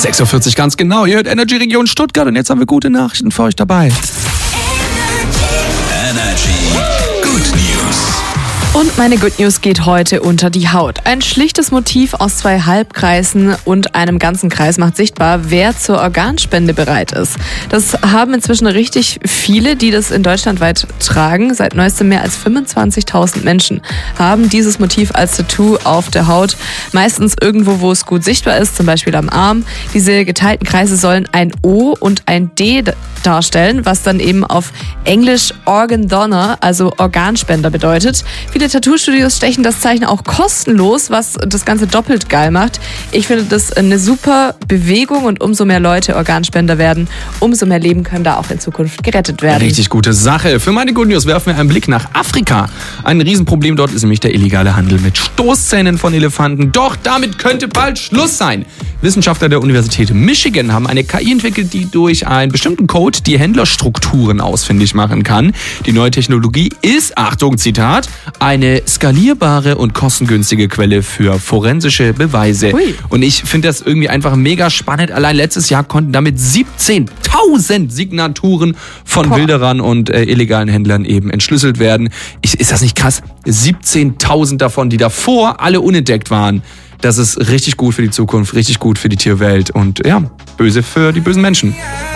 6.40 Uhr ganz genau. Ihr hört Energy Region Stuttgart und jetzt haben wir gute Nachrichten für euch dabei. Energy Good News. Und meine Good News geht heute unter die Haut. Ein schlichtes Motiv aus 2 Halbkreisen und einem ganzen Kreis macht sichtbar, wer zur Organspende bereit ist. Das haben inzwischen richtig viele, die das in Deutschland weit tragen. Seit neuestem mehr als 25.000 Menschen haben dieses Motiv als Tattoo auf der Haut. Meistens irgendwo, wo es gut sichtbar ist, zum Beispiel am Arm. Diese geteilten Kreise sollen ein O und ein D darstellen, was dann eben auf Englisch Organ Donor, also Organspender bedeutet. Viele Tattoo-Studios stechen das Zeichen auch kostenlos, was das Ganze doppelt geil macht. Ich finde das eine super Bewegung und umso mehr Leute Organspender werden, umso mehr Leben können da auch in Zukunft gerettet werden. Richtig gute Sache. Für meine Good News werfen wir einen Blick nach Afrika. Ein Riesenproblem dort ist nämlich der illegale Handel mit Stoßzähnen von Elefanten. Doch damit könnte bald Schluss sein. Wissenschaftler der Universität Michigan haben eine KI entwickelt, die durch einen bestimmten Code die Händlerstrukturen ausfindig machen kann. Die neue Technologie ist, Achtung, Zitat, eine skalierbare und kostengünstige Quelle für forensische Beweise. Ui. Und ich finde das irgendwie einfach mega spannend. Allein letztes Jahr konnten damit 17.000 Signaturen von Wilderern und illegalen Händlern eben entschlüsselt werden. Ist das nicht krass? 17.000 davon, die davor alle unentdeckt waren. Das ist richtig gut für die Zukunft, richtig gut für die Tierwelt und ja, böse für die bösen Menschen.